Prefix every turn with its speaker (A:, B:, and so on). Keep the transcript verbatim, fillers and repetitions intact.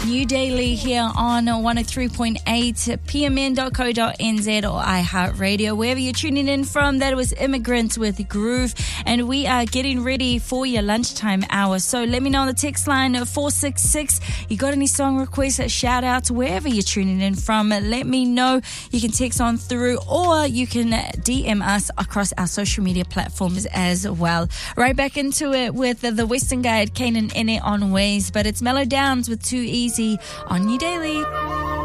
A: New Daily here on one oh three point eight p m n dot co dot n z or iHeartRadio, wherever you're tuning in from. That was Immigrants with Groove, and we are getting ready for your lunchtime hour. So let me know on the text line four six six. You got any song requests, shout outs, wherever you're tuning in from, let me know. You can text on through, or you can D M us across our social media platforms as well. Right back into it with the Western Guide, Kanan Ene on Ways, but it's Mellow Downs with Too Easy on New Daily.